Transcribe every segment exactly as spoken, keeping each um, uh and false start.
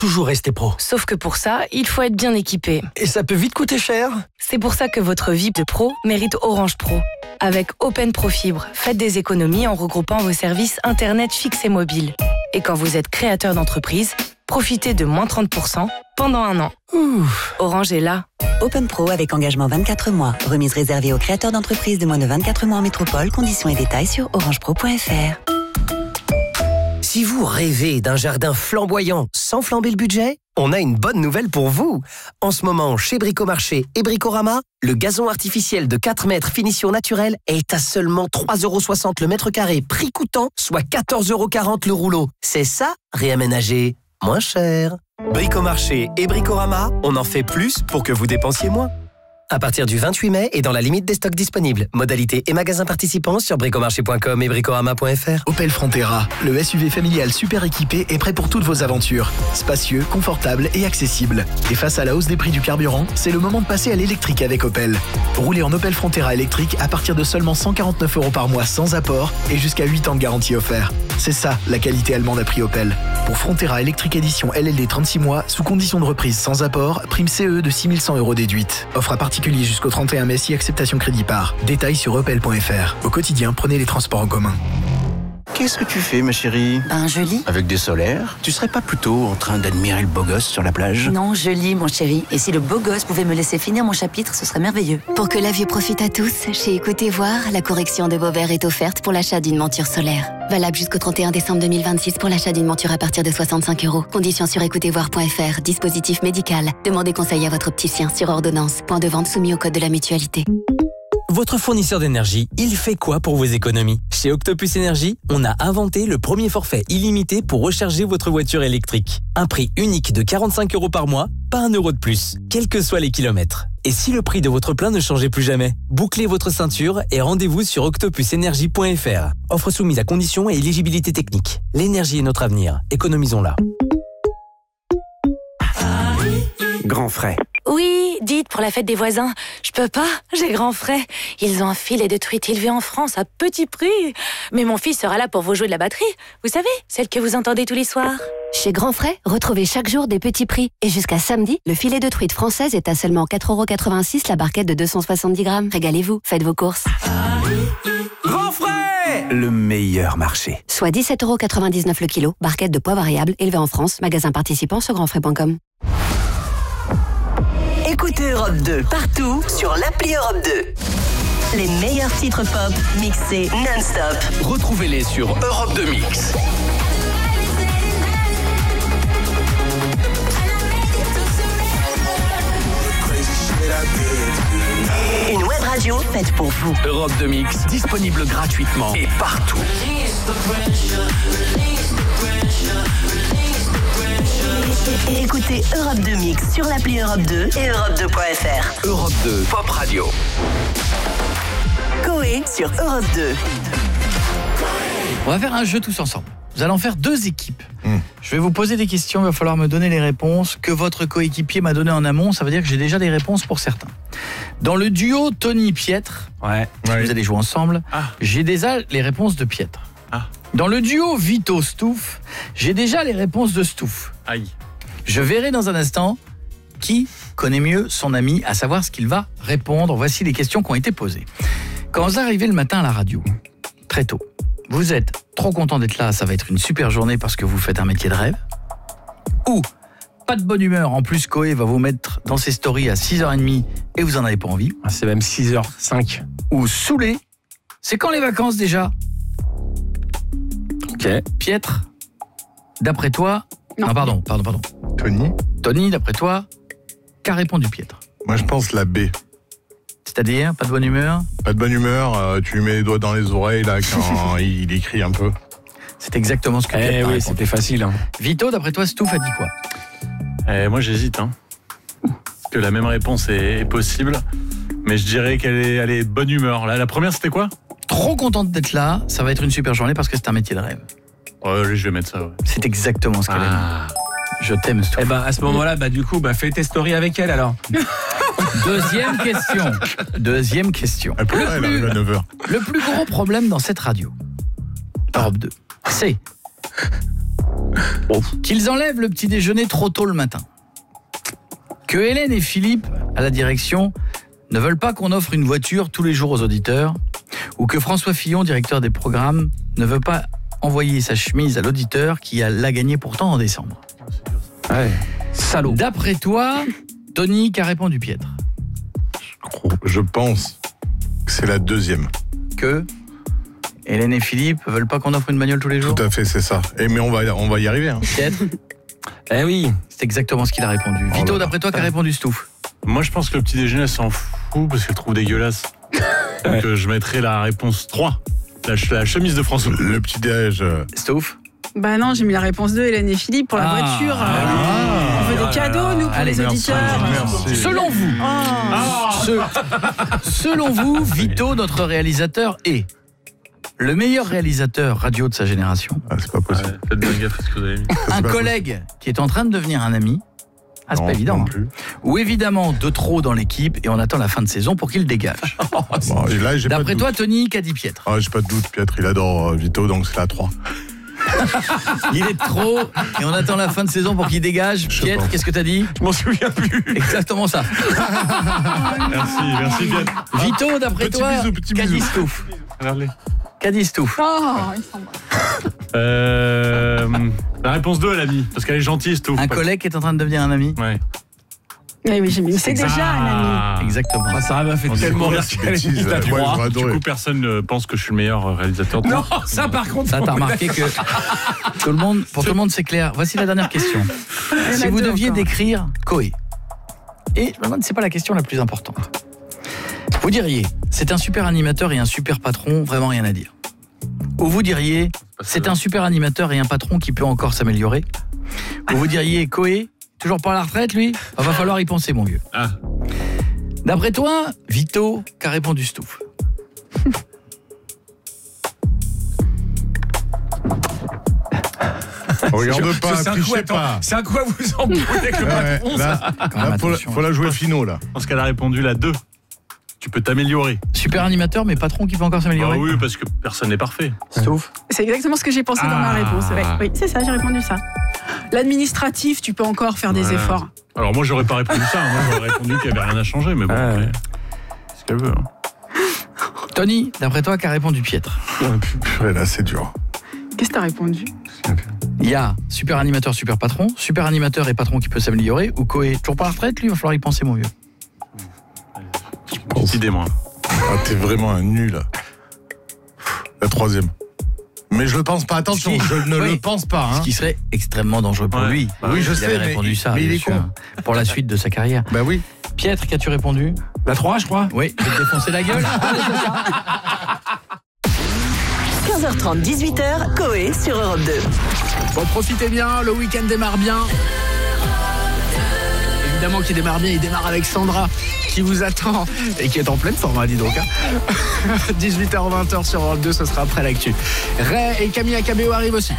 toujours rester pro. Sauf que pour ça, il faut être bien équipé. Et ça peut vite coûter cher. C'est pour ça que votre vie de pro mérite Orange Pro. Avec Open Pro Fibre, faites des économies en regroupant vos services Internet fixe et mobile. Et quand vous êtes créateur d'entreprise, profitez de moins trente pour cent pendant un an. Ouh. Orange est là. Open Pro avec engagement vingt-quatre mois. Remise réservée aux créateurs d'entreprises de moins de vingt-quatre mois en métropole. Conditions et détails sur orangepro point f r. Si vous rêvez d'un jardin flamboyant sans flamber le budget, on a une bonne nouvelle pour vous. En ce moment, chez Bricomarché et Bricorama, le gazon artificiel de quatre mètres finition naturelle est à seulement trois euros soixante le mètre carré, prix coûtant, soit quatorze euros quarante le rouleau. C'est ça, réaménager moins cher. Bricomarché et Bricorama, on en fait plus pour que vous dépensiez moins. À partir du vingt-huit mai et dans la limite des stocks disponibles. Modalités et magasins participants sur bricomarché point com et bricorama point f r. Opel Frontera, le S U V familial super équipé est prêt pour toutes vos aventures. Spacieux, confortable et accessible. Et face à la hausse des prix du carburant, c'est le moment de passer à l'électrique avec Opel. Roulez en Opel Frontera électrique à partir de seulement cent quarante-neuf euros par mois sans apport et jusqu'à huit ans de garantie offert. C'est ça, la qualité allemande à prix Opel. Pour Frontera électrique édition L L D trente-six mois, sous condition de reprise sans apport, prime C E de six mille cent euros déduite. Offre à particulier jusqu'au trente et un mai si acceptation crédit par. Détails sur opel point f r. Au quotidien, prenez les transports en commun. Qu'est-ce que tu fais, ma chérie? Ben, je lis. Avec des solaires? Tu serais pas plutôt en train d'admirer le beau gosse sur la plage? Non, je lis, mon chéri. Et si le beau gosse pouvait me laisser finir mon chapitre, ce serait merveilleux. Pour que la vue profite à tous, chez Écoutez Voir, la correction de vos verres est offerte pour l'achat d'une monture solaire. Valable jusqu'au trente et un décembre deux mille vingt-six pour l'achat d'une monture à partir de soixante-cinq euros. Conditions sur écoutez voir point f r. Dispositif médical. Demandez conseil à votre opticien sur ordonnance. Point de vente soumis au code de la mutualité. Votre fournisseur d'énergie, il fait quoi pour vos économies? Chez Octopus Énergie, on a inventé le premier forfait illimité pour recharger votre voiture électrique. Un prix unique de quarante-cinq euros par mois, pas un euro de plus, quels que soient les kilomètres. Et si le prix de votre plein ne changeait plus jamais? Bouclez votre ceinture et rendez-vous sur octopus énergie point f r. Offre soumise à conditions et éligibilité technique. L'énergie est notre avenir, économisons-la. Grand frais. Oui, dites pour la fête des voisins. Je peux pas, j'ai grand frais. Ils ont un filet de truite élevé en France à petit prix. Mais mon fils sera là pour vous jouer de la batterie. Vous savez, celle que vous entendez tous les soirs. Chez Grand Frais, retrouvez chaque jour des petits prix. Et jusqu'à samedi, le filet de truite française est à seulement quatre euros quatre-vingt-six la barquette de deux cent soixante-dix grammes. Régalez-vous, faites vos courses. Grand frais, le meilleur marché. Soit dix-sept euros quatre-vingt-dix-neuf le kilo, barquette de poids variable, élevée en France, magasin participant sur grand frais point com. Écoutez Europe deux partout sur l'appli Europe deux. Les meilleurs titres pop mixés non-stop. Retrouvez-les sur Europe deux Mix. Une web radio faite pour vous. Europe deux Mix, disponible gratuitement et partout. Écoutez Europe deux Mix sur l'appli Europe deux et europe deux point f r. Europe deux, Pop Radio. Coé sur Europe deux. On va faire un jeu tous ensemble. Vous allez en faire deux équipes. Mmh. Je vais vous poser des questions, il va falloir me donner les réponses que votre coéquipier m'a donné en amont. Ça veut dire que j'ai déjà des réponses pour certains. Dans le duo Tony-Pietre, ouais, ouais. Vous allez jouer ensemble, ah. J'ai déjà les réponses de Pietre. Ah. Dans le duo Vito-Stouff, j'ai déjà les réponses de Stouff. Aïe. Je verrai dans un instant qui connaît mieux son ami, à savoir ce qu'il va répondre. Voici les questions qui ont été posées. Quand vous arrivez le matin à la radio, très tôt, vous êtes trop content d'être là, ça va être une super journée parce que vous faites un métier de rêve. Ou pas de bonne humeur, en plus Coé va vous mettre dans ses stories à six heures trente et vous en avez pas envie. C'est même six heures cinq. Ou saoulé, c'est quand les vacances déjà? Ok. Pietre, d'après toi... Non, non pardon, pardon, pardon. Tony Tony, d'après toi, qu'a répondu Pietre? Moi je pense la B. C'est-à-dire, pas de bonne humeur? Pas de bonne humeur, euh, tu lui mets les doigts dans les oreilles là quand il, il écrit un peu. C'est exactement ce que eh Pietre a oui, c'était facile. Hein. Vito, d'après toi, Stouff a dit quoi? eh, Moi j'hésite, hein. que la même réponse est, est possible, mais je dirais qu'elle est, elle est bonne humeur. La, la première c'était quoi? Trop contente d'être là, ça va être une super journée parce que c'est un métier de rêve. Ouais, je vais mettre ça. Ouais. C'est exactement ce qu'elle ah. a dit. Je t'aime, Stouff. Eh ben, à ce moment-là, bah, du coup, bah, fais tes stories avec elle alors. Deuxième question. Deuxième question. Le plus, à neuf heures. le plus gros problème dans cette radio, Europe deux, c'est Bon. Qu'ils enlèvent le petit déjeuner trop tôt le matin. Que Hélène et Philippe, à la direction, ne veulent pas qu'on offre une voiture tous les jours aux auditeurs, ou que François Fillon, directeur des programmes, ne veut pas envoyer sa chemise à l'auditeur qui a l'a gagné pourtant en décembre. Ouais. Salaud. D'après toi, Tony, qu'a répondu Pietre? Je pense que c'est la deuxième. Que Hélène et Philippe veulent pas qu'on offre une bagnole tous les jours? Tout à fait, c'est ça. Et mais on va, on va y arriver. Hein. Pietre? Eh oui. C'est exactement ce qu'il a répondu. Oh Vito, là d'après toi, qu'a répondu Stouff? Moi, je pense que le petit déjeuner s'en fout parce qu'elle trouve dégueulasse. Donc, euh, je mettrai la réponse trois. La, ch- la chemise de François. Le petit déj. Euh... Stouff? Bah non, j'ai mis la réponse deux, Hélène et Philippe, pour la Ah, voiture. ah, on veut ah, des cadeaux, nous, pour allez, les merci, auditeurs. merci. Selon vous, Oh. ce- selon vous, Vito, notre réalisateur, est le meilleur réalisateur radio de sa génération, Ah, c'est pas possible. Ouais, faites bien gaffe à ce que vous avez mis. Ça, un c'est pas collègue qui est en train de devenir un ami, ah, c'est Non, pas évident, non hein. plus. Ou évidemment de trop dans l'équipe et on attend la fin de saison pour qu'il dégage. Bon, et là, j'ai pas de D'après doute. toi, Tony, qu'a dit Pietre? Ah, j'ai pas de doute, Pietre, il adore euh, Vito, donc c'est la trois. Il est de trop et on attend la fin de saison pour qu'il dégage. Je Pietre, pense. qu'est-ce que t'as dit? Je m'en souviens plus. Exactement ça. Merci, merci bien. Vito, d'après Petit toi, bisou, petit qu'a dit bisou. Stouff? Regardez. Qu'a dit Stouff? Oh, il s'en va. Euh, la réponse deux, elle a mis. Parce qu'elle est gentille, c'est tout. Un collègue qui est en train de devenir un ami? Ouais. Oui, oui, j'ai mis. C'est déjà un ami. Ah. Exactement. Ah, Sarah m'a fait On tellement découvre rire ces qu'elle bêtises, est là. la Ouais, trois. je vais Du adorer. coup, personne ne pense que je suis le meilleur réalisateur. de Non, tout. ça par contre. Ça, t'as remarqué que tout le monde, pour tout le monde, c'est clair. Voici la dernière question. Il y en Si a vous deux deviez encore. décrire Koé, et je me demande, c'est pas la question la plus importante. Vous diriez, c'est un super animateur et un super patron, vraiment rien à dire. Ou vous diriez, c'est un super animateur et un patron qui peut encore s'améliorer. Ou vous diriez, Koé, toujours pas à la retraite, lui? Il va falloir y penser, mon vieux. Ah. D'après toi, Vito, qu'a répondu Stouff? Regarde pas, C'est un coup, trichez attends, pas. c'est un coup à vous embrouiller avec le Ouais, patron, là, ça. Quand même, là, faut, la, attention. faut la jouer finaux, là. Parce qu'elle a répondu la deux. Tu peux t'améliorer. Super animateur, mais patron qui peut encore s'améliorer? Ah oui, parce que personne n'est parfait. Stouff? C'est exactement ce que j'ai pensé dans ma Ah. réponse. Ouais. Oui, c'est ça, j'ai répondu ça. L'administratif, tu peux encore faire des Voilà. efforts. Alors moi, j'aurais pas répondu ça. Moi, j'aurais répondu qu'il n'y avait rien à changer. Mais bon, Ah, après, ouais. c'est ce qu'elle veut. hein. Tony, d'après toi, qu'a répondu Pietre? Purée, là, c'est dur. Qu'est-ce que t'as répondu? Il y a super animateur, super patron, super animateur et patron qui peut s'améliorer, ou Koé, toujours pas à la retraite, lui, il va falloir y penser, mon vieux. Petite idée, moi. Ah, t'es vraiment un nul. La troisième. Mais je le pense pas, attention, Si. je ne Oui. le pense pas. Hein. Ce qui serait extrêmement dangereux pour Ouais. lui. Bah oui, je il sais, avait mais- répondu ça, mais il bien est sûr, con. pour la suite de sa carrière. Bah oui. Pietre, qu'as-tu répondu? La trois, je crois. Oui, je vais te défoncer la gueule. quinze heures trente, dix-huit heures, Koé sur Europe deux. Bon, profitez bien, le week-end démarre bien. Évidemment qu'il démarre bien, il démarre avec Sandra qui vous attend et qui est en pleine forme, hein, dis donc. Hein. dix-huit heures vingt heures sur Europe deux, ce sera après l'actu. Ray et Camille Akabeo arrivent aussi.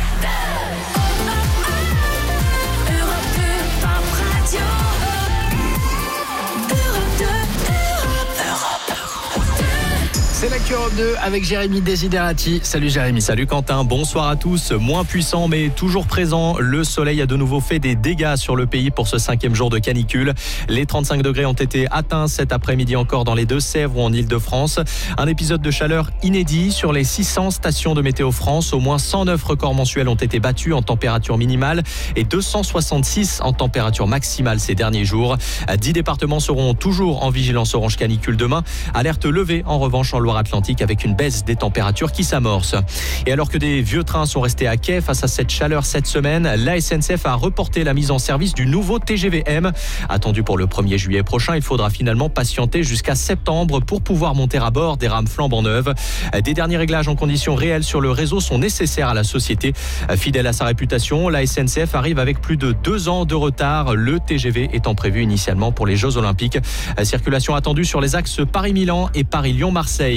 C'est l'actu Europe deux avec Jérémy Desiderati. Salut Jérémy. Salut Quentin, bonsoir à tous. Moins puissant mais toujours présent, le soleil a de nouveau fait des dégâts sur le pays pour ce cinquième jour de canicule. Les trente-cinq degrés ont été atteints cet après-midi encore dans les Deux-Sèvres ou en Ile-de-France. Un épisode de chaleur inédit sur les six cents stations de Météo France. Au moins cent neuf records mensuels ont été battus en température minimale et deux cent soixante-six en température maximale ces derniers jours. dix départements seront toujours en vigilance orange canicule demain. Alerte levée en revanche en Loire-Atlantique avec une baisse des températures qui s'amorce. Et alors que des vieux trains sont restés à quai face à cette chaleur cette semaine, la S N C F a reporté la mise en service du nouveau T G V M. Attendu pour le premier juillet prochain, il faudra finalement patienter jusqu'à septembre pour pouvoir monter à bord des rames flambant neuves. Des derniers réglages en conditions réelles sur le réseau sont nécessaires à la société. Fidèle à sa réputation, la S N C F arrive avec plus de deux ans de retard, le T G V étant prévu initialement pour les Jeux Olympiques. Circulation attendue sur les axes Paris-Milan et Paris-Lyon-Marseille.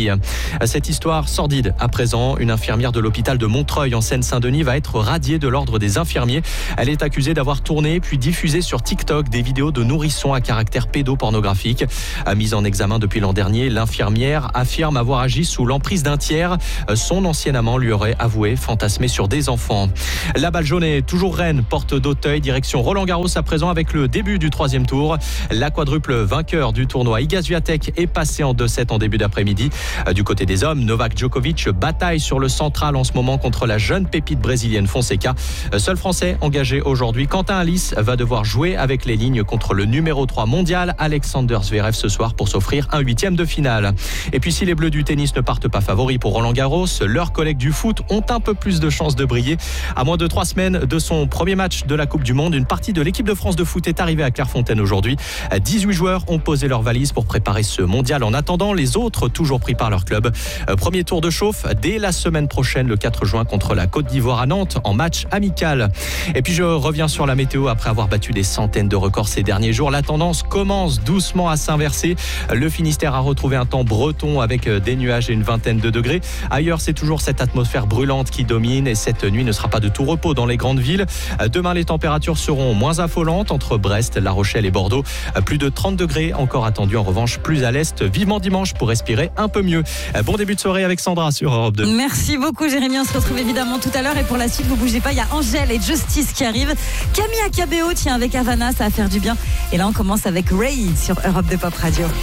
Cette histoire sordide à présent, une infirmière de l'hôpital de Montreuil en Seine-Saint-Denis va être radiée de l'ordre des infirmiers. Elle est accusée d'avoir tourné puis diffusé sur TikTok des vidéos de nourrissons à caractère pédopornographique. Mise en examen depuis l'an dernier, l'infirmière affirme avoir agi sous l'emprise d'un tiers. Son ancien amant lui aurait avoué fantasmer sur des enfants. La balle jaune est toujours reine, porte d'Auteuil, direction Roland-Garros à présent avec le début du troisième tour. La quadruple vainqueur du tournoi Iga Swiatek est passée en deux sept en début d'après-midi. Du côté des hommes, Novak Djokovic bataille sur le central en ce moment contre la jeune pépite brésilienne Fonseca. Seul Français engagé aujourd'hui, Quentin Alice va devoir jouer avec les lignes contre le numéro trois mondial Alexander Zverev ce soir pour s'offrir un huitième de finale. Et puis si les Bleus du tennis ne partent pas favoris pour Roland-Garros, leurs collègues du foot ont un peu plus de chances de briller. À moins de trois semaines de son premier match de la Coupe du Monde, une partie de l'équipe de France de foot est arrivée à Clairefontaine aujourd'hui. dix-huit joueurs ont posé leurs valises pour préparer ce mondial. En attendant, les autres toujours pris par leur club. Premier tour de chauffe dès la semaine prochaine, le quatre juin, contre la Côte d'Ivoire à Nantes en match amical. Et puis je reviens sur la météo après avoir battu des centaines de records ces derniers jours. La tendance commence doucement à s'inverser. Le Finistère a retrouvé un temps breton avec des nuages et une vingtaine de degrés. Ailleurs, c'est toujours cette atmosphère brûlante qui domine et cette nuit ne sera pas de tout repos dans les grandes villes. Demain, les températures seront moins affolantes entre Brest, La Rochelle et Bordeaux. Plus de trente degrés encore attendus en revanche plus à l'est. Vivement dimanche pour respirer un peu mieux. Bon début de soirée avec Sandra sur Europe deux. Merci beaucoup Jérémy, on se retrouve évidemment tout à l'heure et pour la suite, vous bougez pas, il y a Angèle et Justice qui arrivent. Camille Cabéo, tiens, avec Havana, ça va faire du bien. Et là, on commence avec Ray sur Europe deux Pop Radio.